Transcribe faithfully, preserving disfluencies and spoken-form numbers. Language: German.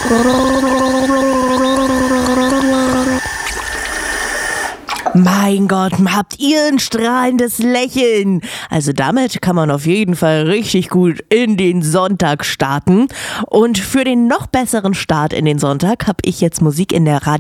Mein Gott, habt ihr ein strahlendes Lächeln? Also damit kann man auf jeden Fall richtig gut in den Sonntag starten. Und für den noch besseren Start in den Sonntag habe ich jetzt Musik in der Radio